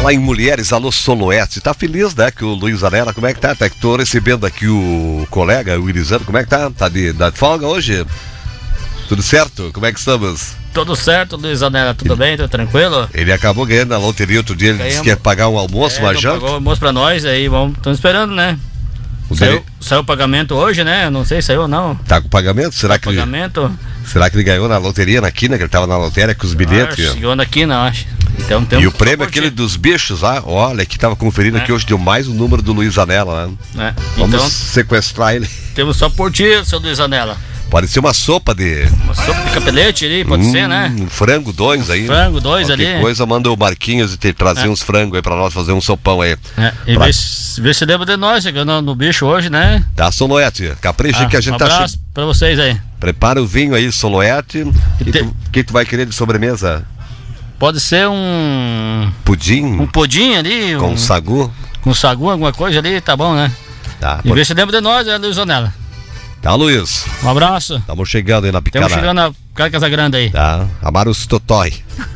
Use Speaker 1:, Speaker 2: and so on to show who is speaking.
Speaker 1: Falar em mulheres, alô Soloeste, tá feliz, né, que o Luiz Anela, como é que tá? Até que tô recebendo aqui o colega, o Irizano, como é que tá? Tá de folga hoje? Tudo certo? Como é que estamos?
Speaker 2: Tudo certo, Luiz Anela, tudo bem? Tudo tranquilo?
Speaker 1: Ele acabou ganhando na loteria outro dia, ele disse que ia pagar um almoço, uma janta.
Speaker 2: Pagou o almoço pra nós, aí estamos esperando, né? Saiu o pagamento hoje, né? Não sei se saiu ou não.
Speaker 1: Tá com pagamento? Será que ele ganhou na loteria, na quina, que ele tava na loteria com os bilhetes?
Speaker 2: Chegou na quina, acho. Então,
Speaker 1: e o prêmio aquele dos bichos lá, olha, que tava conferindo aqui hoje, deu mais o número do Luiz Anela, né? Vamos sequestrar ele.
Speaker 2: Temos só por ti, seu Luiz Anela.
Speaker 1: Pode ser uma sopa de
Speaker 2: capelete ali, pode ser, né?
Speaker 1: Um frango 2 aí.
Speaker 2: Frango 2 ali.
Speaker 1: Qualquer coisa, manda o Marquinhos e trazer uns frangos aí pra nós fazer um sopão aí.
Speaker 2: E vê se lembra de nós, chegando no bicho hoje, né?
Speaker 1: Tá, Soloete, capricha que a gente
Speaker 2: um abraço pra vocês aí.
Speaker 1: Prepara o vinho aí, Soloete. O que tu vai querer de sobremesa?
Speaker 2: Pode ser um...
Speaker 1: pudim?
Speaker 2: Um pudim ali.
Speaker 1: Com sagu?
Speaker 2: Com sagu, alguma coisa ali, tá bom, né?
Speaker 1: Tá.
Speaker 2: E vê se lembra de nós, né, Luiz Anela?
Speaker 1: Tá, Luiz.
Speaker 2: Um abraço.
Speaker 1: Estamos chegando aí na picada.
Speaker 2: Estamos chegando na Casa Grande aí.
Speaker 1: Tá. Amaros Totói.